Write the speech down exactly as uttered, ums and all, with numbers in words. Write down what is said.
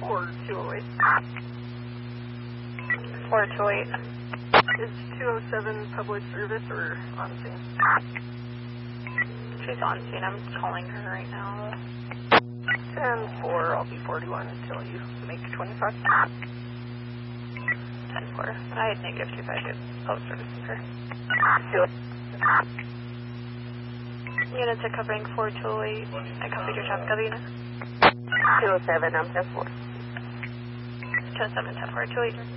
four two oh eight. four two eight. Is two oh seven public service or on scene? She's on scene. I'm calling her right now. ten four, I'll be forty-one until you make twenty-five. ten four. I had negative two five two. Oh, servicing her. Units are covering four two oh eight. I copied your traffic other unit. two oh seven, I'm ten four. two oh seven, ten four, two eight.